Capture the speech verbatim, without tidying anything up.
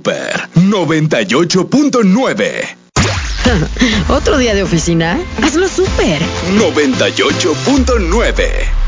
Super noventa y ocho punto nueve. ¿Otro día de oficina? Hazlo súper. noventa y ocho punto nueve.